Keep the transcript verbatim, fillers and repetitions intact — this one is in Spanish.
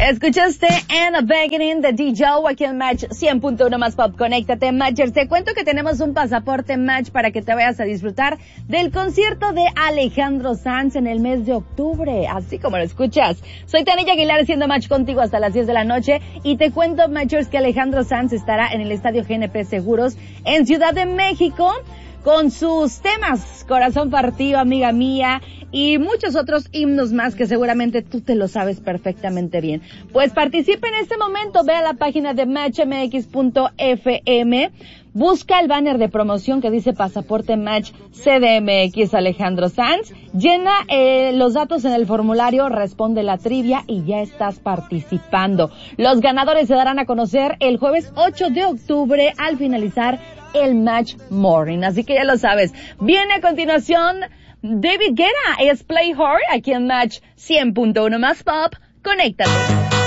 Escuchaste And a Beginning de D J aquí en Match cien punto uno más Pop. Conéctate, Matchers. Te cuento que tenemos un pasaporte Match para que te vayas a disfrutar del concierto de Alejandro Sanz en el mes de octubre, así como lo escuchas. Soy Tanilla Aguilar haciendo Match contigo hasta las diez de la noche y te cuento, Matchers, que Alejandro Sanz estará en el Estadio G N P Seguros en Ciudad de México con sus temas Corazón Partido, Amiga Mía y muchos otros himnos más que seguramente tú te lo sabes perfectamente bien. Pues participa en este momento, ve a la página de match m x punto f m, busca el banner de promoción que dice Pasaporte Match C D M X Alejandro Sanz, llena eh, los datos en el formulario, responde la trivia y ya estás participando. Los ganadores se darán a conocer el jueves ocho de octubre al finalizar el Match Morning, así que ya lo sabes. Viene a continuación David Guetta, es Play Hard aquí en Match cien punto uno más Pop. Conéctate.